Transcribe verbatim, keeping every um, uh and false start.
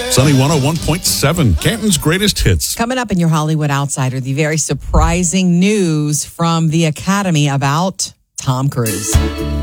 Sunny one oh one point seven, Canton's greatest hits. Coming up in your Hollywood Outsider, the very surprising news from the Academy about Tom Cruise.